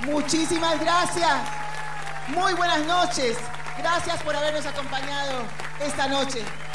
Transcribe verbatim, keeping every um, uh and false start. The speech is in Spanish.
Muchísimas gracias. Muy buenas noches. Gracias por habernos acompañado esta noche.